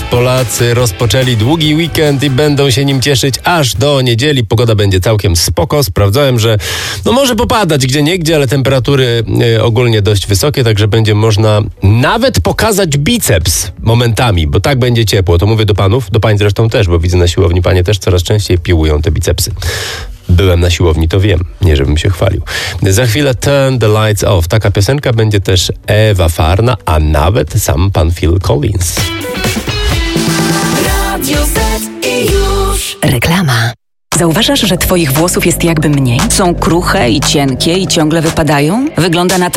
Polacy rozpoczęli długi weekend i będą się nim cieszyć aż do niedzieli. Pogoda będzie całkiem spoko. Sprawdzałem, że może popadać gdzieniegdzie, ale temperatury ogólnie dość wysokie, także będzie można nawet pokazać biceps momentami, bo tak będzie ciepło. To mówię do panów, do pań zresztą też, bo widzę na siłowni panie też coraz częściej piłują te bicepsy. Byłem na siłowni, to wiem. Nie, żebym się chwalił. Za chwilę Turn the Lights Off. Taka piosenka będzie też Ewa Farna, a nawet sam pan Phil Collins. Radio Z i już. Reklama. Zauważasz, że twoich włosów jest jakby mniej? Są kruche i cienkie i ciągle wypadają? Wygląda na to,